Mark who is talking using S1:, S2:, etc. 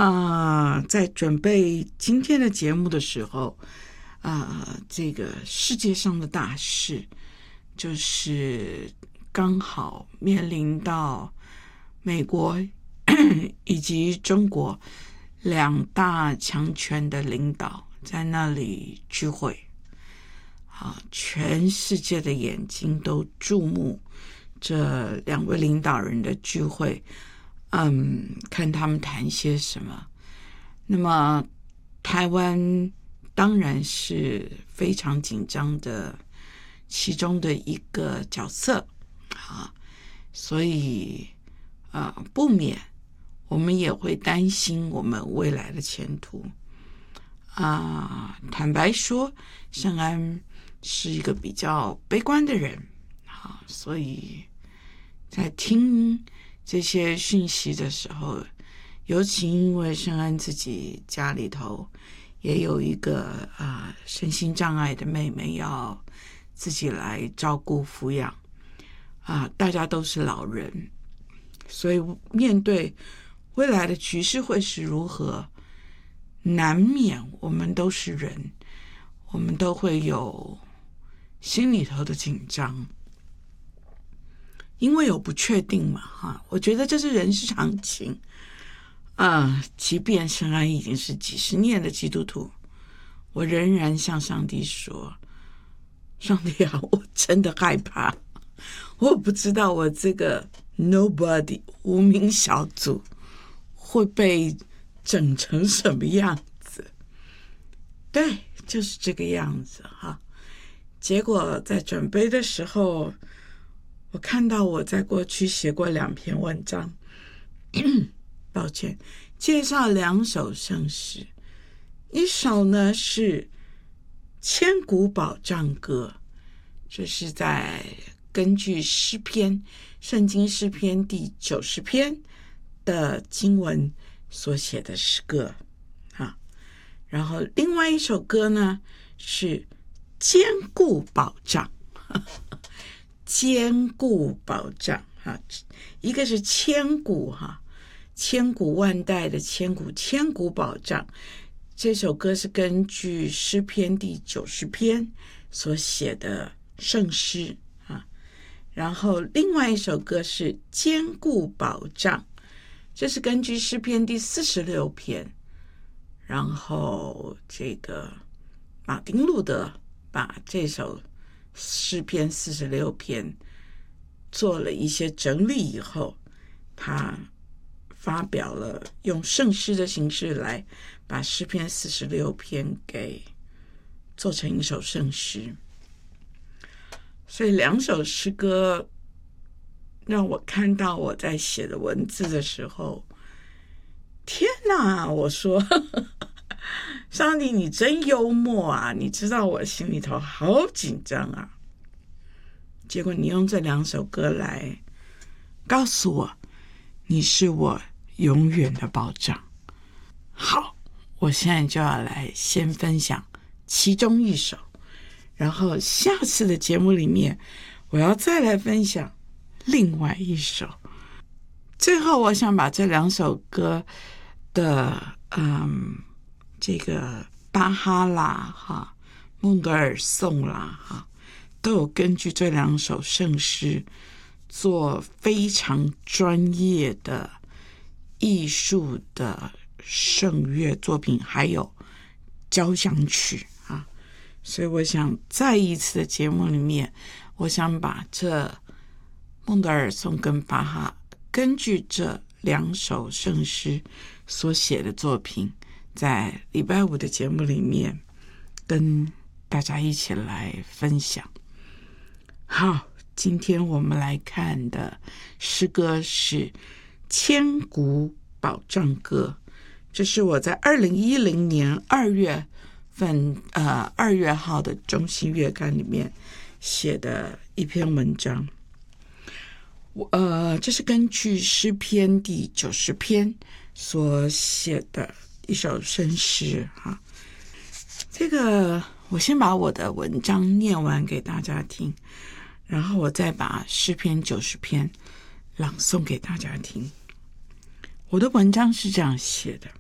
S1: 在准备今天的节目的时候，这个世界上的大事就是刚好面临到美国以及中国两大强权的领导在那里聚会，全世界的眼睛都注目这两位领导人的聚会，看他们谈些什么。那么台湾当然是非常紧张的其中的一个角色所以不免我们也会担心我们未来的前途坦白说，盛安是一个比较悲观的人所以在听这些讯息的时候，尤其因为盛安自己家里头也有一个身心障碍的妹妹要自己来照顾抚养大家都是老人，所以面对未来的局势会是如何，难免我们都是人，我们都会有心里头的紧张，因为有不确定嘛我觉得这是人之常情即便盛安已经是几十年的基督徒，我仍然向上帝说，上帝我真的害怕，我不知道我这个 nobody 无名小卒会被整成什么样子。对，就是这个样子结果在准备的时候，我看到我在过去写过2篇文章抱歉，介绍2首圣诗，一首呢是千古保障歌，这是在根据诗篇，圣经诗篇第90篇的经文所写的诗歌然后另外一首歌呢是坚固保障坚固保障一个是千古千古万代的千古保障，这首歌是根据诗篇第90篇所写的圣诗然后另外一首歌是坚固保障，这是根据诗篇第46篇，然后这个马丁路德把这首诗篇46篇做了一些整理以后，他发表了用圣诗的形式来把诗篇46篇给做成一首圣诗。所以2首诗歌让我看到我在写的文字的时候，天哪，我说上帝你真幽默你知道我心里头好紧张结果你用这2首歌来告诉我你是我永远的保障。好，我现在就要来先分享其中一首，然后下次的节目里面我要再来分享另外一首。最后我想把这2首歌的这个巴哈啦孟德尔颂啦都有根据这2首圣诗做非常专业的艺术的圣乐作品，还有交响曲所以我想再一次的节目里面，我想把这孟德尔颂跟巴哈根据这2首圣诗所写的作品，在礼拜5的节目里面跟大家一起来分享。好，今天我们来看的诗歌是千古保障歌，这是我在2010年2月号的中信月刊里面写的一篇文章。这是根据诗篇第90篇所写的一首圣诗这个我先把我的文章念完给大家听，然后我再把诗篇90篇朗诵给大家听。我的文章是这样写的：